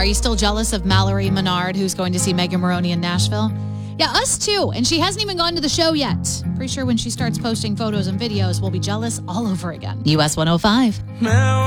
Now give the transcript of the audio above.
you still jealous of Mallory Menard, who's going to see Megan Maroney in Nashville? Yeah, us too. And she hasn't even gone to the show yet. Pretty sure when she starts posting photos and videos, we'll be jealous all over again. US 105.